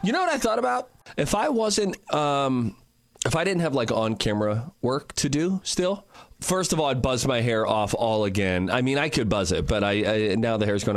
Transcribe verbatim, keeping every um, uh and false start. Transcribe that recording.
You know what I thought about? If I wasn't, um, if I didn't have like on camera work to do still, first of all, I'd buzz my hair off all again. I mean, I could buzz it, but I, I now the hair's going